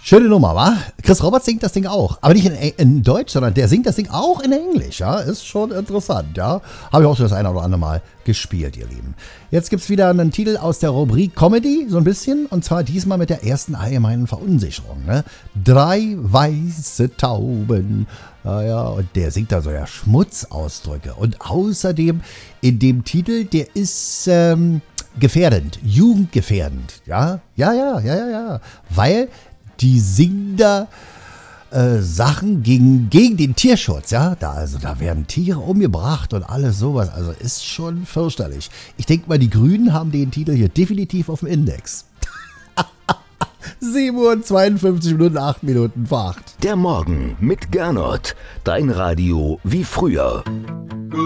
Schöne Nummer, wa? Chris Roberts singt das Ding auch. Aber nicht in Deutsch, sondern der singt das Ding auch in Englisch, ja? Ist schon interessant, ja? Habe ich auch schon das eine oder andere Mal gespielt, ihr Lieben. Jetzt gibt's wieder einen Titel aus der Rubrik Comedy, so ein bisschen. Und zwar diesmal mit der ersten allgemeinen Verunsicherung, ne? 3 weiße Tauben. Ja, und der singt da so ja Schmutzausdrücke. Und außerdem in dem Titel, der ist gefährdend, jugendgefährdend, ja? Ja. Weil die singen da Sachen gegen den Tierschutz, ja. Da werden Tiere umgebracht und alles sowas. Also ist schon fürchterlich. Ich denke mal, die Grünen haben den Titel hier definitiv auf dem Index. 7:52 Uhr, 8 Minuten vor 8. Der Morgen mit Gernot. Dein Radio wie früher.